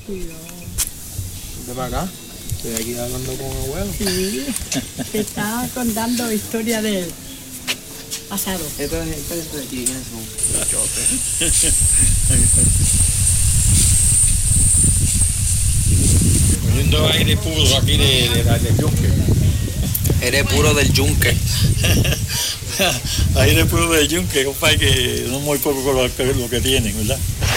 Cuidado. Vente para acá. Estoy aquí hablando con el abuelo. Sí, te estaba contando historia del pasado. Esta gente de aquí, ¿quiénes son? La chote. Cogiendo aire puro aquí del yunque. Eres puro del yunque. Aire puro del yunque, compadre, que no muy poco con lo que tienen, ¿verdad?